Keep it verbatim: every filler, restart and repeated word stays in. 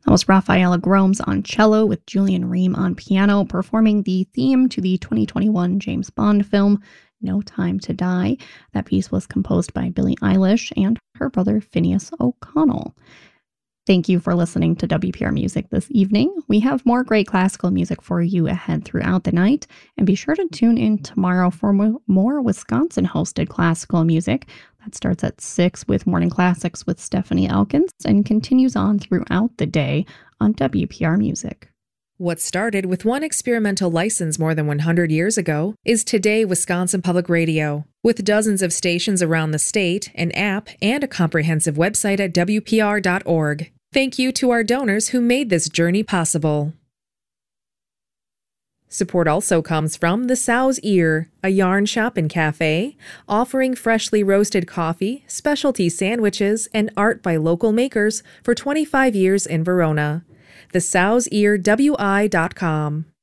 That was Rafaela Gromes on cello with Julian Ream on piano, performing the theme to the twenty twenty-one James Bond film, No Time to Die. That piece was composed by Billie Eilish and her brother Phineas O'Connell. Thank you for listening to W P R Music this evening. We have more great classical music for you ahead throughout the night, and be sure to tune in tomorrow for more Wisconsin-hosted classical music. That starts at six with Morning Classics with Stephanie Elkins and continues on throughout the day on W P R Music. What started with one experimental license more than one hundred years ago is today Wisconsin Public Radio. With dozens of stations around the state, an app, and a comprehensive website at W P R dot org. Thank you to our donors who made this journey possible. Support also comes from The Sow's Ear, a yarn shop and cafe, offering freshly roasted coffee, specialty sandwiches, and art by local makers for twenty-five years in Verona. The Sow's Ear W I dot com.